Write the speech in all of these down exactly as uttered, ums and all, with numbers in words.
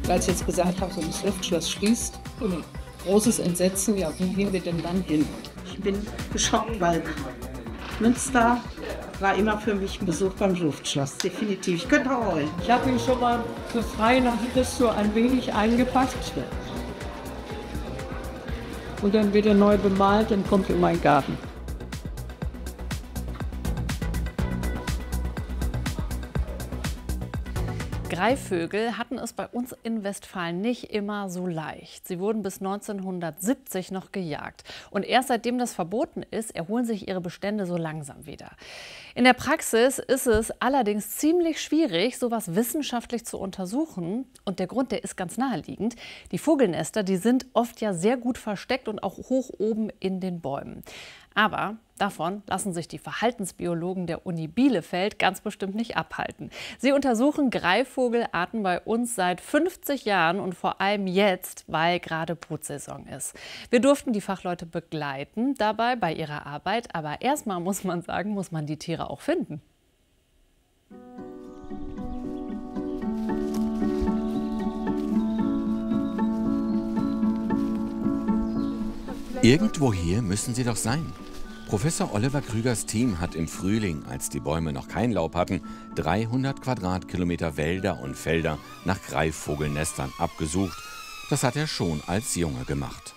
Als ich jetzt gesagt habe, so das Luftschloss schließt, und großes Entsetzen, ja, wo gehen wir denn dann hin? Ich bin geschockt, weil Münster war immer für mich ein Besuch beim Luftschloss, definitiv. Ich könnte heulen. Ich habe ihn schon mal für frei nach Christo ein wenig eingepackt. Und dann wird er neu bemalt und kommt in meinen Garten. Greifvögel hatten es bei uns in Westfalen nicht immer so leicht. Sie wurden bis neunzehnhundertsiebzig noch gejagt. Und erst seitdem das verboten ist, erholen sich ihre Bestände so langsam wieder. In der Praxis ist es allerdings ziemlich schwierig, sowas wissenschaftlich zu untersuchen. Und der Grund, der ist ganz naheliegend. Die Vogelnester, die sind oft ja sehr gut versteckt und auch hoch oben in den Bäumen. Aber davon lassen sich die Verhaltensbiologen der Uni Bielefeld ganz bestimmt nicht abhalten. Sie untersuchen Greifvogelarten bei uns seit fünfzig Jahren und vor allem jetzt, weil gerade Brutsaison ist. Wir durften die Fachleute begleiten dabei bei ihrer Arbeit, aber erstmal muss man sagen, muss man die Tiere auch finden. Irgendwo hier müssen sie doch sein. Professor Oliver Krügers Team hat im Frühling, als die Bäume noch kein Laub hatten, dreihundert Quadratkilometer Wälder und Felder nach Greifvogelnestern abgesucht. Das hat er schon als Junge gemacht.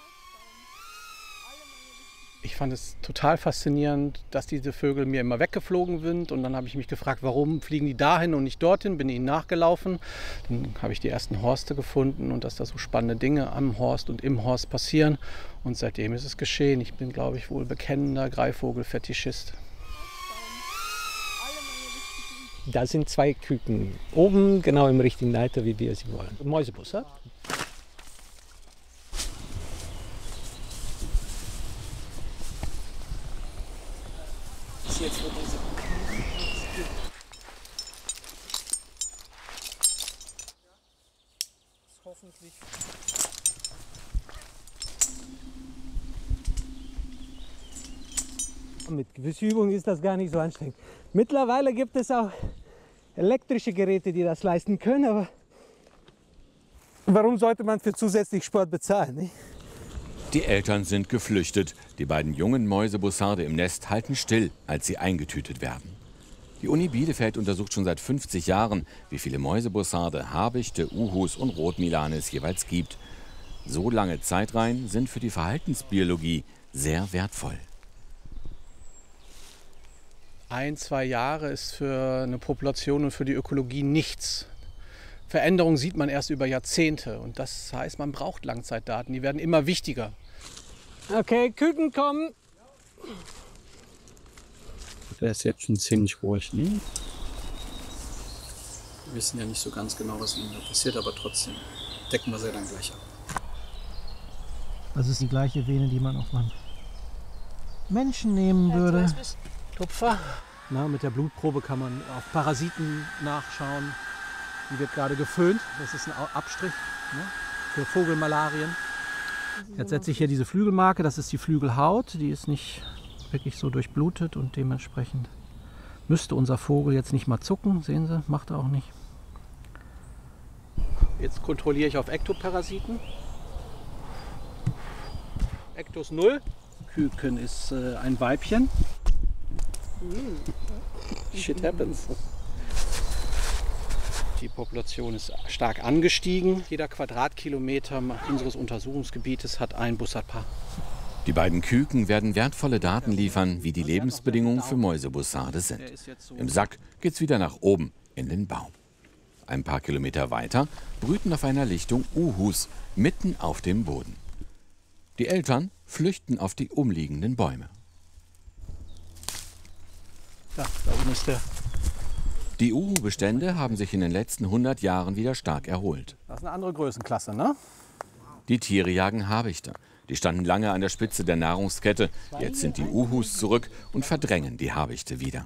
Ich fand es total faszinierend, dass diese Vögel mir immer weggeflogen sind. Und dann habe ich mich gefragt, warum fliegen die dahin und nicht dorthin? Bin ihnen nachgelaufen. Dann habe ich die ersten Horste gefunden und dass da so spannende Dinge am Horst und im Horst passieren. Und seitdem ist es geschehen. Ich bin, glaube ich, wohl bekennender Greifvogel-Fetischist. Da sind zwei Küken. Oben genau im richtigen Leiter, wie wir sie wollen. Mäusebussard. Jetzt wird diese hoffentlich. Mit gewisser Übung ist das gar nicht so anstrengend. Mittlerweile gibt es auch elektrische Geräte, die das leisten können, aber warum sollte man für zusätzlich Sport bezahlen, nicht? Die Eltern sind geflüchtet. Die beiden jungen Mäusebussarde im Nest halten still, als sie eingetütet werden. Die Uni Bielefeld untersucht schon seit fünfzig Jahren, wie viele Mäusebussarde, Habichte, Uhus und Rotmilane es jeweils gibt. So lange Zeitreihen sind für die Verhaltensbiologie sehr wertvoll. Ein, zwei Jahre ist für eine Population und für die Ökologie nichts. Veränderungen sieht man erst über Jahrzehnte und das heißt, man braucht Langzeitdaten, die werden immer wichtiger. Okay, Küken kommen. Der ist jetzt schon ziemlich ruhig, ne? Wir wissen ja nicht so ganz genau, was ihnen da passiert, aber trotzdem decken wir sie dann gleich ab. Das ist die gleiche Vene, die man auf einen Menschen nehmen würde. Tupfer. Na, mit der Blutprobe kann man auf Parasiten nachschauen. Die wird gerade geföhnt. Das ist ein Abstrich, ne, für Vogelmalarien. Jetzt setze ich hier diese Flügelmarke. Das ist die Flügelhaut. Die ist nicht wirklich so durchblutet und dementsprechend müsste unser Vogel jetzt nicht mal zucken. Sehen Sie, macht er auch nicht. Jetzt kontrolliere ich auf Ektoparasiten. Ektos null. Küken ist äh, ein Weibchen. Shit happens. Die Population ist stark angestiegen. Jeder Quadratkilometer unseres Untersuchungsgebietes hat ein Bussardpaar. Die beiden Küken werden wertvolle Daten liefern, wie die Lebensbedingungen für Mäusebussarde sind. Im Sack geht's wieder nach oben in den Baum. Ein paar Kilometer weiter brüten auf einer Lichtung Uhus mitten auf dem Boden. Die Eltern flüchten auf die umliegenden Bäume. Da, da oben ist der. Die Uhu-Bestände haben sich in den letzten hundert Jahren wieder stark erholt. Das ist eine andere Größenklasse, ne? Die Tiere jagen Habichte. Die standen lange an der Spitze der Nahrungskette. Jetzt sind die Uhus zurück und verdrängen die Habichte wieder.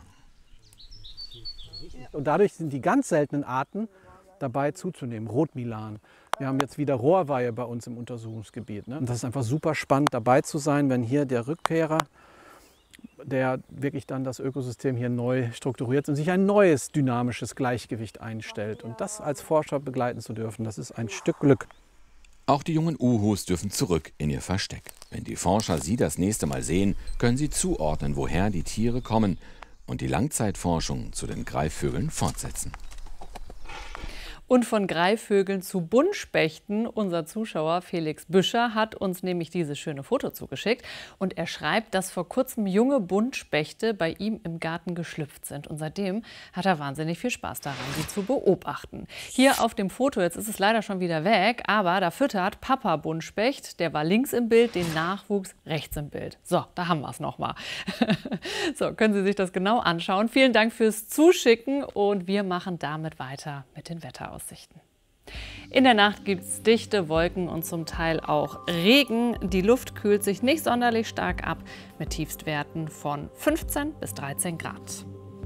Und dadurch sind die ganz seltenen Arten dabei zuzunehmen. Rotmilan. Wir haben jetzt wieder Rohrweihe bei uns im Untersuchungsgebiet. Ne? Und das ist einfach super spannend dabei zu sein, wenn hier der Rückkehrer der wirklich dann das Ökosystem hier neu strukturiert und sich ein neues dynamisches Gleichgewicht einstellt. Und das als Forscher begleiten zu dürfen, das ist ein Stück Glück. Auch die jungen Uhus dürfen zurück in ihr Versteck. Wenn die Forscher sie das nächste Mal sehen, können sie zuordnen, woher die Tiere kommen und die Langzeitforschung zu den Greifvögeln fortsetzen. Und von Greifvögeln zu Buntspechten. Unser Zuschauer Felix Büscher hat uns nämlich dieses schöne Foto zugeschickt. Und er schreibt, dass vor kurzem junge Buntspechte bei ihm im Garten geschlüpft sind. Und seitdem hat er wahnsinnig viel Spaß daran, sie zu beobachten. Hier auf dem Foto, jetzt ist es leider schon wieder weg, aber da füttert Papa Buntspecht, der war links im Bild, den Nachwuchs rechts im Bild. So, da haben wir es nochmal. So, können Sie sich das genau anschauen. Vielen Dank fürs Zuschicken und wir machen damit weiter mit den Wetteraussichten. In der Nacht gibt es dichte Wolken und zum Teil auch Regen. Die Luft kühlt sich nicht sonderlich stark ab mit Tiefstwerten von fünfzehn bis dreizehn Grad.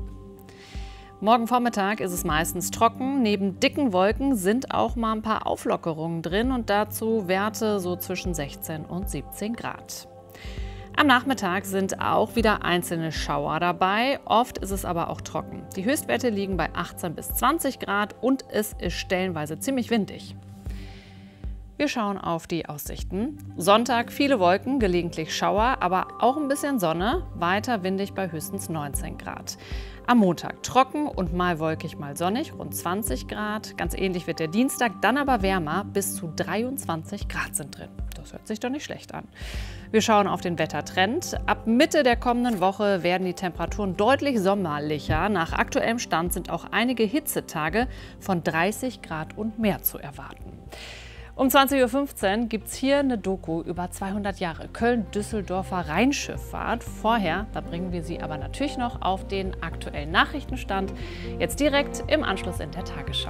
Morgen Vormittag ist es meistens trocken. Neben dicken Wolken sind auch mal ein paar Auflockerungen drin und dazu Werte so zwischen sechzehn und siebzehn Grad. Am Nachmittag sind auch wieder einzelne Schauer dabei, oft ist es aber auch trocken. Die Höchstwerte liegen bei achtzehn bis zwanzig Grad und es ist stellenweise ziemlich windig. Wir schauen auf die Aussichten. Sonntag viele Wolken, gelegentlich Schauer, aber auch ein bisschen Sonne, weiter windig bei höchstens neunzehn Grad. Am Montag trocken und mal wolkig, mal sonnig, rund zwanzig Grad. Ganz ähnlich wird der Dienstag, dann aber wärmer, bis zu dreiundzwanzig Grad sind drin. Das hört sich doch nicht schlecht an. Wir schauen auf den Wettertrend. Ab Mitte der kommenden Woche werden die Temperaturen deutlich sommerlicher. Nach aktuellem Stand sind auch einige Hitzetage von dreißig Grad und mehr zu erwarten. Um zwanzig Uhr fünfzehn gibt es hier eine Doku über zweihundert Jahre Köln-Düsseldorfer Rheinschifffahrt. Vorher, da bringen wir Sie aber natürlich noch auf den aktuellen Nachrichtenstand. Jetzt direkt im Anschluss in der Tagesschau.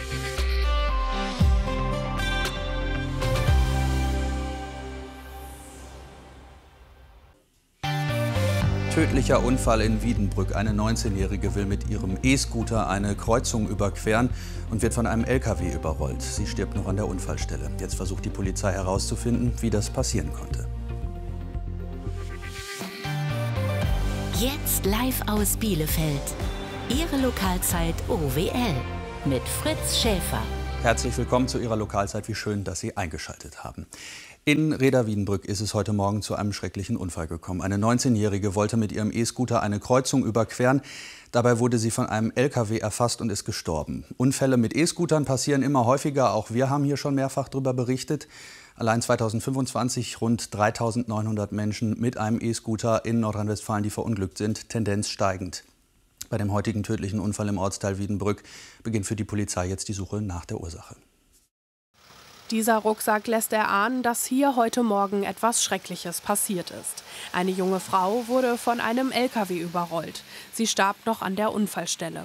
Tödlicher Unfall in Wiedenbrück. Eine neunzehnjährige will mit ihrem E-Scooter eine Kreuzung überqueren und wird von einem L K W überrollt. Sie stirbt noch an der Unfallstelle. Jetzt versucht die Polizei herauszufinden, wie das passieren konnte. Jetzt live aus Bielefeld. Ihre Lokalzeit O W L mit Fritz Schäfer. Herzlich willkommen zu Ihrer Lokalzeit. Wie schön, dass Sie eingeschaltet haben. In Rheda-Wiedenbrück ist es heute Morgen zu einem schrecklichen Unfall gekommen. Eine neunzehnjährige wollte mit ihrem E-Scooter eine Kreuzung überqueren. Dabei wurde sie von einem L K W erfasst und ist gestorben. Unfälle mit E-Scootern passieren immer häufiger. Auch wir haben hier schon mehrfach darüber berichtet. Allein zweitausendfünfundzwanzig rund dreitausendneunhundert Menschen mit einem E-Scooter in Nordrhein-Westfalen, die verunglückt sind. Tendenz steigend. Bei dem heutigen tödlichen Unfall im Ortsteil Wiedenbrück beginnt für die Polizei jetzt die Suche nach der Ursache. Dieser Rucksack lässt erahnen, dass hier heute Morgen etwas Schreckliches passiert ist. Eine junge Frau wurde von einem L K W überrollt. Sie starb noch an der Unfallstelle.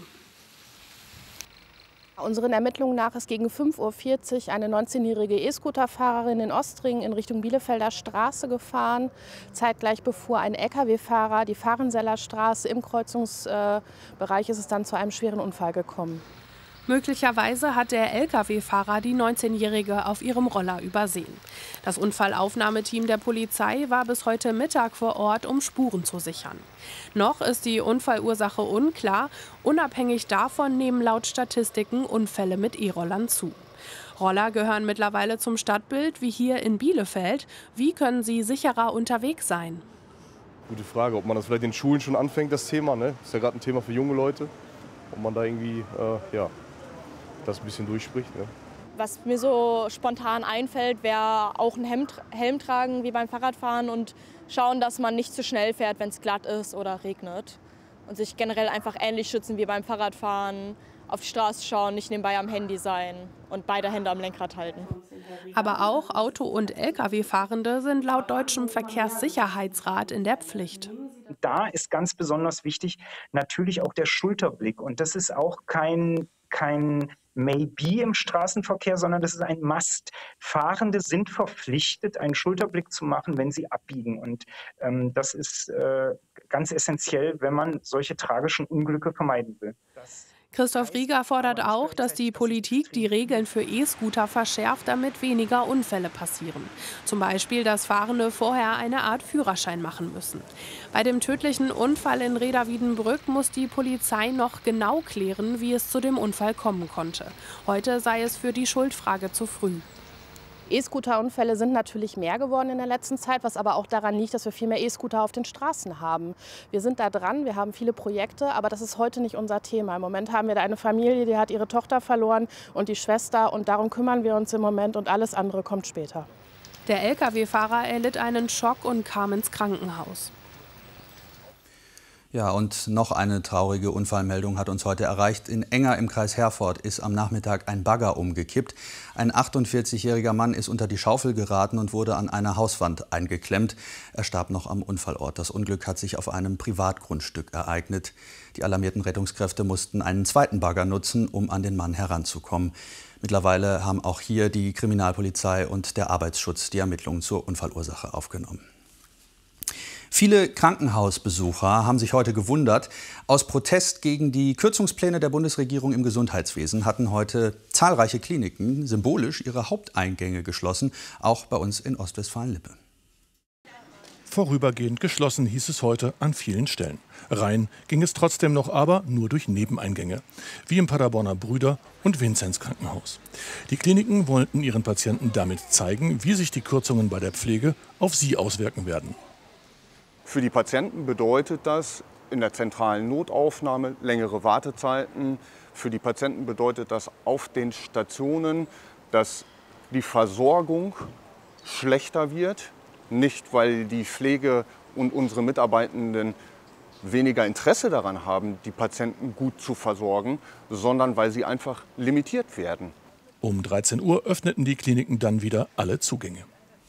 Unseren Ermittlungen nach ist gegen fünf Uhr vierzig eine neunzehnjährige E-Scooter-Fahrerin in Ostring in Richtung Bielefelder Straße gefahren. Zeitgleich befuhr ein L K W-Fahrer die Fahrenseller Straße. Im Kreuzungsbereich ist es dann zu einem schweren Unfall gekommen. Möglicherweise hat der L K W-Fahrer die neunzehnjährige auf ihrem Roller übersehen. Das Unfallaufnahmeteam der Polizei war bis heute Mittag vor Ort, um Spuren zu sichern. Noch ist die Unfallursache unklar. Unabhängig davon nehmen laut Statistiken Unfälle mit E-Rollern zu. Roller gehören mittlerweile zum Stadtbild, wie hier in Bielefeld. Wie können sie sicherer unterwegs sein? Gute Frage, ob man das vielleicht in Schulen schon anfängt, das Thema. Ne? Das ist ja gerade ein Thema für junge Leute. Ob man da irgendwie, äh, ja, das ein bisschen durchspricht. Ne? Was mir so spontan einfällt, wäre auch ein Helm, Helm tragen wie beim Fahrradfahren und schauen, dass man nicht zu schnell fährt, wenn es glatt ist oder regnet. Und sich generell einfach ähnlich schützen wie beim Fahrradfahren, auf die Straße schauen, nicht nebenbei am Handy sein und beide Hände am Lenkrad halten. Aber auch Auto- und L K W-Fahrende sind laut deutschem Verkehrssicherheitsrat in der Pflicht. Da ist ganz besonders wichtig natürlich auch der Schulterblick. Und das ist auch kein, kein Maybe im Straßenverkehr, sondern das ist ein Must. Fahrende sind verpflichtet, einen Schulterblick zu machen, wenn sie abbiegen. Und ähm, das ist äh, ganz essentiell, wenn man solche tragischen Unglücke vermeiden will. Das Christoph Rieger fordert auch, dass die Politik die Regeln für E-Scooter verschärft, damit weniger Unfälle passieren. Zum Beispiel, dass Fahrende vorher eine Art Führerschein machen müssen. Bei dem tödlichen Unfall in Reda-Wiedenbrück muss die Polizei noch genau klären, wie es zu dem Unfall kommen konnte. Heute sei es für die Schuldfrage zu früh. E-Scooter-Unfälle sind natürlich mehr geworden in der letzten Zeit, was aber auch daran liegt, dass wir viel mehr E-Scooter auf den Straßen haben. Wir sind da dran, wir haben viele Projekte, aber das ist heute nicht unser Thema. Im Moment haben wir da eine Familie, die hat ihre Tochter verloren und die Schwester, und darum kümmern wir uns im Moment, und alles andere kommt später. Der L K W-Fahrer erlitt einen Schock und kam ins Krankenhaus. Ja, und noch eine traurige Unfallmeldung hat uns heute erreicht. In Enger im Kreis Herford ist am Nachmittag ein Bagger umgekippt. Ein achtundvierzigjähriger Mann ist unter die Schaufel geraten und wurde an einer Hauswand eingeklemmt. Er starb noch am Unfallort. Das Unglück hat sich auf einem Privatgrundstück ereignet. Die alarmierten Rettungskräfte mussten einen zweiten Bagger nutzen, um an den Mann heranzukommen. Mittlerweile haben auch hier die Kriminalpolizei und der Arbeitsschutz die Ermittlungen zur Unfallursache aufgenommen. Viele Krankenhausbesucher haben sich heute gewundert. Aus Protest gegen die Kürzungspläne der Bundesregierung im Gesundheitswesen hatten heute zahlreiche Kliniken symbolisch ihre Haupteingänge geschlossen, auch bei uns in Ostwestfalen-Lippe. Vorübergehend geschlossen hieß es heute an vielen Stellen. Rein ging es trotzdem noch, aber nur durch Nebeneingänge, wie im Paderborner Brüder- und Vinzenz-Krankenhaus. Die Kliniken wollten ihren Patienten damit zeigen, wie sich die Kürzungen bei der Pflege auf sie auswirken werden. Für die Patienten bedeutet das in der zentralen Notaufnahme längere Wartezeiten. Für die Patienten bedeutet das auf den Stationen, dass die Versorgung schlechter wird. Nicht, weil die Pflege und unsere Mitarbeitenden weniger Interesse daran haben, die Patienten gut zu versorgen, sondern weil sie einfach limitiert werden. Um dreizehn Uhr öffneten die Kliniken dann wieder alle Zugänge.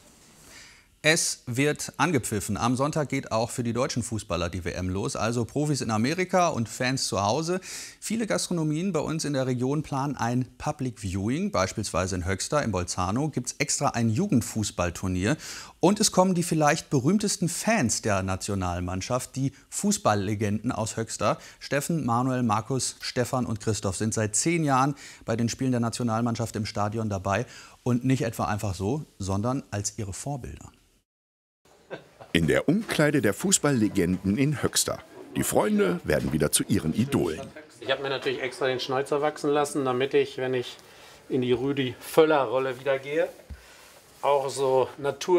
Es wird angepfiffen. Am Sonntag geht auch für die deutschen Fußballer die W M los, also Profis in Amerika und Fans zu Hause. Viele Gastronomien bei uns in der Region planen ein Public Viewing. Beispielsweise in Höxter im Bolzano gibt es extra ein Jugendfußballturnier. Und es kommen die vielleicht berühmtesten Fans der Nationalmannschaft, die Fußballlegenden aus Höxter. Steffen, Manuel, Markus, Stefan und Christoph sind seit zehn Jahren bei den Spielen der Nationalmannschaft im Stadion dabei. Und nicht etwa einfach so, sondern als ihre Vorbilder. In der Umkleide der Fußballlegenden in Höxter. Die Freunde werden wieder zu ihren Idolen. Ich habe mir natürlich extra den Schnäuzer wachsen lassen, damit ich, wenn ich in die Rüdi Völler-Rolle wieder gehe, auch so Natur